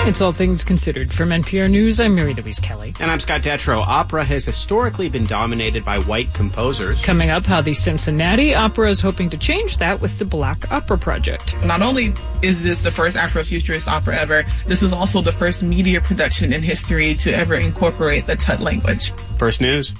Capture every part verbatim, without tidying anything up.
It's All Things Considered. From N P R News, I'm Mary Louise Kelly. And I'm Scott Detrow. Opera has historically been dominated by white composers. Coming up, how the Cincinnati Opera is hoping to change that with the Black Opera Project. Not only is this the first Afrofuturist opera ever, this was also the first media production in history to ever incorporate the Tut language. First News.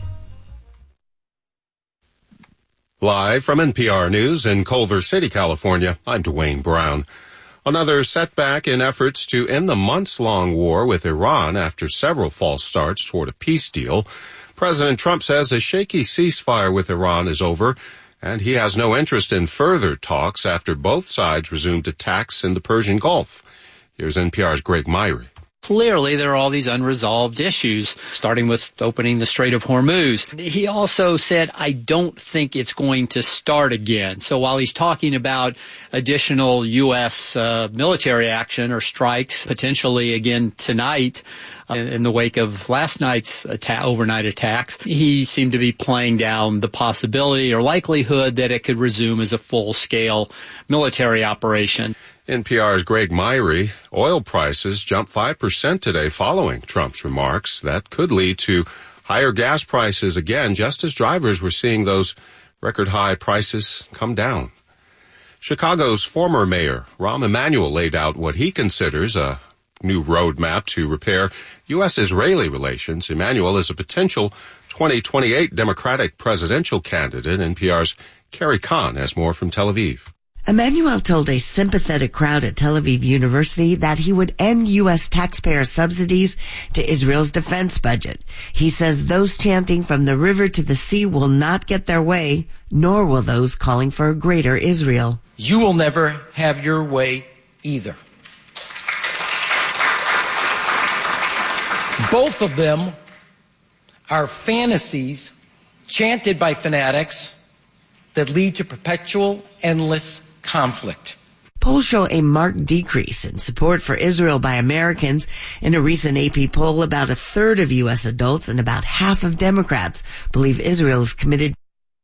Live from N P R News in Culver City, California, I'm Dwayne Brown. Another setback in efforts to end the months-long war with Iran after several false starts toward a peace deal. President Trump says a shaky ceasefire with Iran is over, and he has no interest in further talks after both sides resumed attacks in the Persian Gulf. Here's N P R's Greg Myrie. Clearly, there are all these unresolved issues, starting with opening the Strait of Hormuz. He also said, I don't think it's going to start again. So while he's talking about additional U S uh, military action or strikes, potentially again tonight, uh, in the wake of last night's atta- overnight attacks, he seemed to be playing down the possibility or likelihood that it could resume as a full-scale military operation. N P R's Greg Myrie. Oil prices jumped five percent today following Trump's remarks. That could lead to higher gas prices again, just as drivers were seeing those record-high prices come down. Chicago's former mayor, Rahm Emanuel, laid out what he considers a new roadmap to repair U S-Israeli relations. Emanuel is a potential twenty twenty-eight Democratic presidential candidate. N P R's Carrie Kahn has more from Tel Aviv. Emanuel told a sympathetic crowd at Tel Aviv University that he would end U S taxpayer subsidies to Israel's defense budget. He says those chanting from the river to the sea will not get their way, nor will those calling for a greater Israel. You will never have your way either. Both of them are fantasies chanted by fanatics that lead to perpetual, endless conflict. Polls show a marked decrease in support for Israel by Americans. In a recent A P poll, about a third of U S adults and about half of Democrats believe Israel is committed.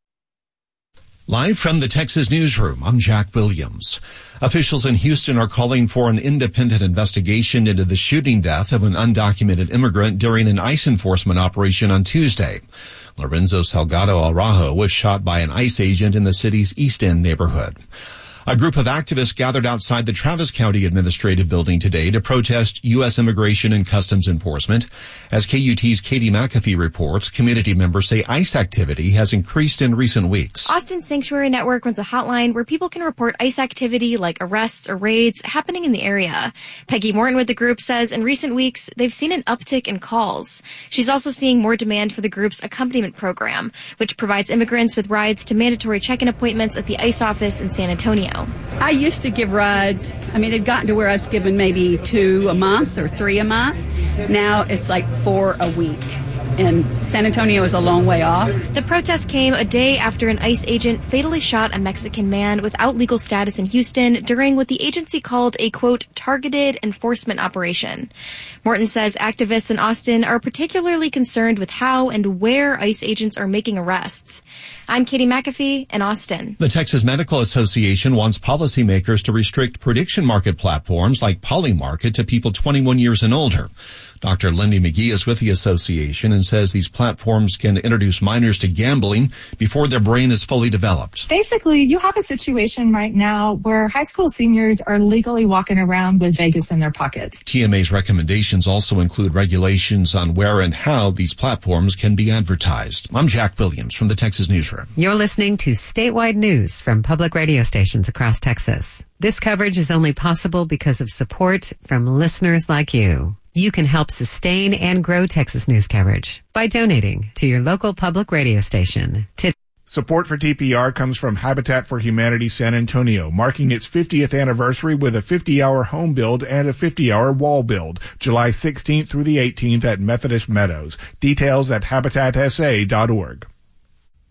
Live from the Texas Newsroom, I'm Jack Williams. Officials in Houston are calling for an independent investigation into the shooting death of an undocumented immigrant during an ICE enforcement operation on Tuesday. Lorenzo Salgado Araujo was shot by an ICE agent in the city's East End neighborhood. A group of activists gathered outside the Travis County Administrative Building today to protest U S Immigration and Customs Enforcement. As K U T's Katie McAfee reports, community members say ICE activity has increased in recent weeks. Austin Sanctuary Network runs a hotline where people can report ICE activity like arrests or raids happening in the area. Peggy Morton with the group says in recent weeks, they've seen an uptick in calls. She's also seeing more demand for the group's accompaniment program, which provides immigrants with rides to mandatory check-in appointments at the ICE office in San Antonio. I used to give rides. I mean, it had gotten to where I was giving maybe two a month or three a month. Now it's like four a week. And San Antonio is a long way off. The protest came a day after an ICE agent fatally shot a Mexican man without legal status in Houston during what the agency called a, quote, targeted enforcement operation. Morton says activists in Austin are particularly concerned with how and where ICE agents are making arrests. I'm Katie McAfee in Austin. The Texas Medical Association wants policymakers to restrict prediction market platforms like Polymarket to people twenty-one years and older. Doctor Lindy McGee is with the association and says these platforms can introduce minors to gambling before their brain is fully developed. Basically, you have a situation right now where high school seniors are legally walking around with Vegas in their pockets. T M A's recommendations also include regulations on where and how these platforms can be advertised. I'm Jack Williams from the Texas Newsroom. You're listening to statewide news from public radio stations across Texas. This coverage is only possible because of support from listeners like you. You can help sustain and grow Texas news coverage by donating to your local public radio station. To Support for T P R comes from Habitat for Humanity San Antonio, marking its fiftieth anniversary with a fifty-hour home build and a fifty-hour wall build, July sixteenth through the eighteenth at Methodist Meadows. Details at habitat s a dot org.